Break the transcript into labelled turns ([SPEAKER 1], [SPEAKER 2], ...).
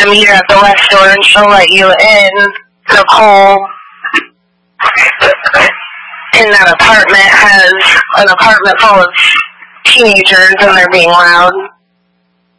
[SPEAKER 1] I'm here at the west door and she'll let you in. Nicole in that apartment has an apartment full of teenagers and they're being loud.